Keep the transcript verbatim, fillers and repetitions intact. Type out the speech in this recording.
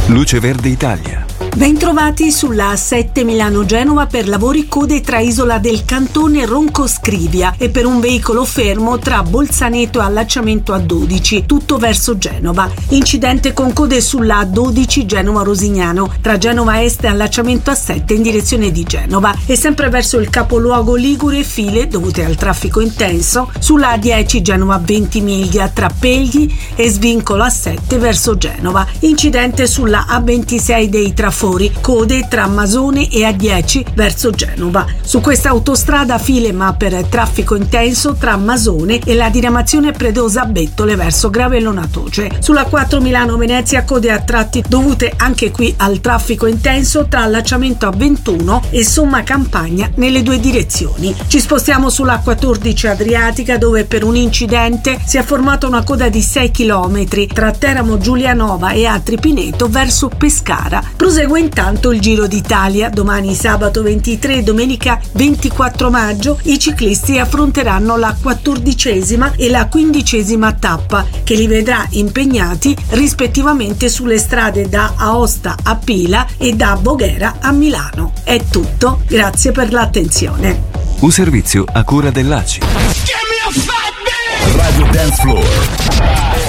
Luce Verde Italia. Bentrovati sulla A sette Milano-Genova per lavori code tra Isola del Cantone e Roncoscrivia e per un veicolo fermo tra Bolzaneto e allacciamento A dodici, tutto verso Genova. Incidente con code sulla A dodici Genova-Rosignano, tra Genova Est e allacciamento A sette in direzione di Genova e sempre verso il capoluogo Ligure file dovute al traffico intenso sulla A dieci Genova-Ventimiglia tra Pegli e svincolo A sette verso Genova. Incidente sulla A ventisei dei Trafori, code tra Masone e A dieci verso Genova. Su questa autostrada file ma per traffico intenso tra Masone e la diramazione Predosa Bettole verso Gravellona Toce. Sulla quattro Milano-Venezia code a tratti dovute anche qui al traffico intenso tra allacciamento A ventuno e Somma Campagna nelle due direzioni. Ci spostiamo sulla quattordici Adriatica dove per un incidente si è formata una coda di sei chilometri tra Teramo Giulianova e Atri Pineto verso Pescara. Prosegue intanto il Giro d'Italia. Domani sabato ventitré e domenica ventiquattro maggio i ciclisti affronteranno la quattordicesima e la quindicesima tappa che li vedrà impegnati rispettivamente sulle strade da Aosta a Pila e da Voghera a Milano. È tutto, grazie per l'attenzione. Un servizio a cura dell'A C I. Radio Dance Floor.